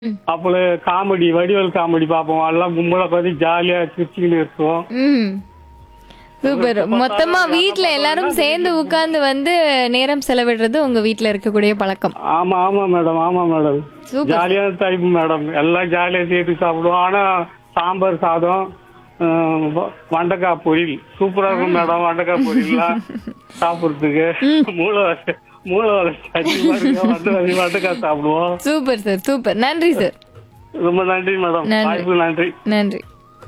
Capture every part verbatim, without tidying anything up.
ம். அப்போ comedy Vadivel comedy பார்ப்போம். எல்லாம் கும்பலா பார்த்து ஜாலியா சிரிச்சுக்கின்னு இருக்கோம். ம். சூப்பர். எப்ப மொத்தமா பார்த்தாலும் வீட்ல யாரை எல்லாரும் பார்த்தாலும் சேர்ந்து உட்கார்ந்து வந்து நேரம் செலவிடுறது உங்க வீட்ல இருக்கக்கூடிய பழக்கம். ஆமா ஆமா மேடம் ஆமா மேடம் சூப்பர். ஜாலியான டைப் மேடம். எல்லாம் ஜாலியா சேர்த்து சாப்பிடுவோம். ஆனா சாம்பார் சாதம், அஹ், வ- வெண்டைக்காய் பொரியல் சூப்பரா இருக்கும் மேடம். வெண்டைக்காய் பொரியல்லாம் சாப்பிடுறதுக்கு மூளை மூளை வளர்ச்சி வெண்டைக்காய் சாப்பிடுவோம். Super sir, super. நன்றி சார். ரொம்ப நன்றி மேடம். நன்றி. வாய்ப்பு நன்றி. நன்றி.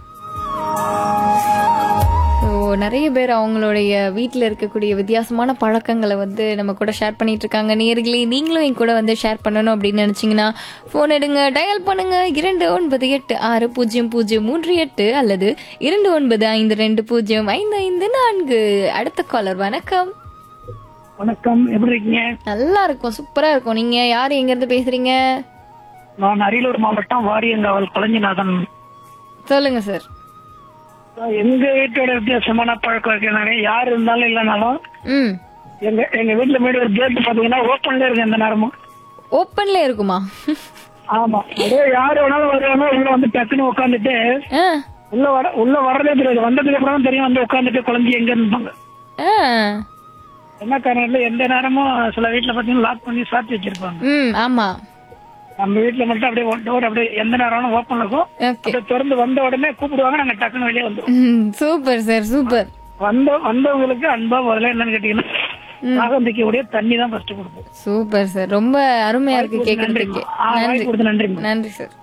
ஸோ நிறைய பேர் அவங்களுடைய வீட்டில் இருக்கக்கூடிய வித்தியாசமான பழக்கங்களை வந்து நம்ம கூட ஷேர் பண்ணிட்டு இருக்காங்க. நேர்களே, நீங்களும் என் கூட வந்து ஷேர் பண்ணணும் அப்படின்னு நினைச்சீங்கன்னா ஃபோன் எடுங்க, டயல் பண்ணுங்க இரண்டு ஒன்பது எட்டு ஆறு பூஜ்ஜியம் பூஜ்ஜியம் மூன்று எட்டு அல்லது இரண்டு ஒன்பது ஐந்து ரெண்டு பூஜ்ஜியம் ஐந்து ஐந்து நான்கு. அடுத்த காலர், வணக்கம். வணக்கம், எப்படி இருக்கீங்க? நல்லா இருக்கும், சூப்பரா இருக்கும். நீங்க யார், எங்க இருந்து பேசுறீங்க? நான் அரியலூர் மாவட்டம் வாரியங்காவல் கொளஞ்சிநாதன். சொல்லுங்க சார். எங்க வீட்டோட வித்தியாசமான பழக்கம் இருக்கு. நிறைய யார் இருந்தாலும் இல்லைனாலும் ம். எங்க எங்க வீட்டுல மேடு ஒரு கேட் பாத்தீங்கன்னா ஓப்பன்ல இருக்கு எந்த நேரமும். ஓப்பன்ல இருக்குமா? ஆமா, அதே யாரு வேணாலும் வருவாங்க. உள்ள வந்து டக்குன்னு உட்காந்துட்டு ஆ. உள்ள வர உள்ள வர்றதே தெரியாது. வந்ததுக்கு அப்புறம் தான் தெரியும் வந்து உட்காந்துட்டு குழந்தை எங்க இருப்பாங்க. ஆ. என்ன காரணம், எந்த நேரமும் சில வீட்டுல பாத்தீங்கன்னா லாக் பண்ணி சாத்தி வச்சிருப்பாங்க. ம். ஆமா. நம்ம வீட்டுல மட்டும் அப்படியே டோர் அப்படியே எந்த நேரம் ஓப்பன் இருக்கும். ஓகே. அப்படியே திறந்து வந்த உடனே கூப்பிடுவாங்க, நாங்க டக்குன்னு வெளியே வந்துருவோம். ம், சூப்பர் சார், சூப்பர். வந்த வந்தவங்களுக்கு அன்பா முதல்ல என்னன்னு கேட்டீங்கன்னா நாகந்திக்கக்கூடிய தண்ணி தான் ஃபர்ஸ்ட் கொடுப்போம். சூப்பர் சார், ரொம்ப அருமையா இருக்கு கேட்கறதுக்கு. ஆ, வாய்ப்பு நன்றி, கொடுத்து நன்றி. நன்றி சார்.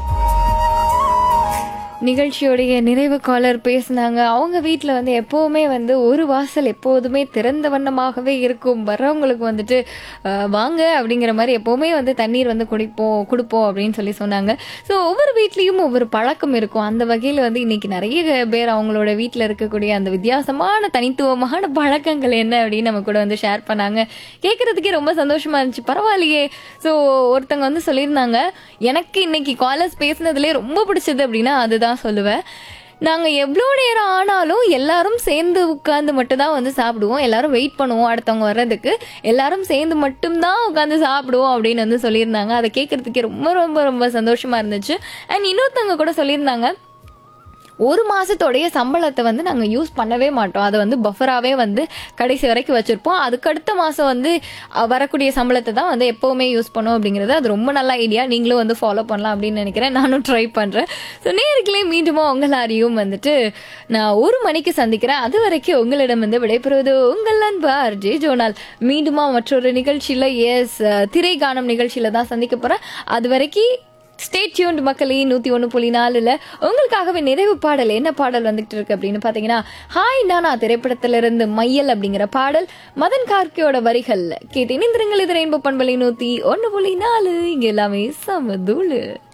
நிகழ்ச்சியோடைய நிறைவு காலர் பேசினாங்க. அவங்க வீட்டில் வந்து எப்போவுமே வந்து ஒரு வாசல் எப்போதுமே திறந்த வண்ணமாகவே இருக்கும். வர்றவங்களுக்கு வந்துட்டு அஹ், வாங்க அப்படிங்கிற மாதிரி எப்போவுமே வந்து தண்ணீர் வந்து குடிப்போம் கொடுப்போம் அப்படின்னு சொல்லி சொன்னாங்க. ஸோ ஒவ்வொரு வீட்லேயும் ஒவ்வொரு பழக்கம் இருக்கும். அந்த வகையில் வந்து இன்னைக்கு நிறைய பேர் அவங்களோட வீட்டில் இருக்கக்கூடிய அந்த வித்தியாசமான தனித்துவமான பழக்கங்கள் என்ன அப்படின்னு நம்ம கூட வந்து ஷேர் பண்ணாங்க. கேட்கறதுக்கே ரொம்ப சந்தோஷமா இருந்துச்சு. பரவாயில்லையே. ஸோ ஒருத்தங்க வந்து சொல்லியிருந்தாங்க, எனக்கு இன்னைக்கு காலர்ஸ் பேசினதுலேயே ரொம்ப பிடிச்சது அப்படின்னா அதுதான் சொல்லுவேன். நாங்க எவ்வளோ நேரம் ஆனாலும் எல்லாரும் சேர்ந்து உட்கார்ந்து மட்டும் தான் வந்து சாப்பிடுவோம். எல்லாரும் வெயிட் பண்ணுவோம் அடுத்தவங்க வர்றதுக்கு. எல்லாரும் சேர்ந்து மட்டும்தான் உட்காந்து சாப்பிடுவோம் அப்படின்னு வந்து சொல்லியிருந்தாங்க. அதை கேட்கறதுக்கே ரொம்ப ரொம்ப ரொம்ப சந்தோஷமா இருந்துச்சு. அண்ட் இன்னொருத்தவங்க கூட சொல்லியிருந்தாங்க, ஒரு மாசத்தோடைய சம்பளத்தை வந்து நாங்கள் யூஸ் பண்ணவே மாட்டோம். அதை வந்து பஃபராகவே வந்து கடைசி வரைக்கும் வச்சுருப்போம். அதுக்கு அடுத்த மாதம் வந்து அஹ், வரக்கூடிய சம்பளத்தை தான் வந்து எப்போவுமே யூஸ் பண்ணோம் அப்படிங்கிறது. அது ரொம்ப நல்ல ஐடியா. நீங்களும் வந்து ஃபாலோ பண்ணலாம் அப்படின்னு நினைக்கிறேன். நானும் ட்ரை பண்ணுறேன். ஸோ நேருக்குள்ளே மீண்டுமா உங்களாரையும் வந்துட்டு நான் ஒரு மணிக்கு சந்திக்கிறேன். அது வரைக்கும் உங்களிடம் வந்து விடைபெறுவது உங்கள் அன்பு ஆர்ஜே ஜோனால். மீண்டுமா மற்றொரு நிகழ்ச்சியில், எஸ், திரை காணும் நிகழ்ச்சியில் தான் சந்திக்க போகிறேன். அது வரைக்கும் ஸ்டே டியூன்ட் மக்களே. நூத்தி ஒண்ணு புள்ளி நாலுல உங்களுக்காகவே நிறைவு பாடல் என்ன பாடல் வந்துட்டு இருக்கு அப்படின்னு பாத்தீங்கன்னா, ஹாய் நானா திரைப்படத்துல இருந்து மையல் அப்படிங்கிற பாடல் மதன் கார்கியோட வரிகள் கேட்டு இணைந்திருங்கள். இது ரெயின்போ பண்பலை நூத்தி ஒண்ணு புள்ளி நாலு. இங்க எல்லாமே சமதூளு.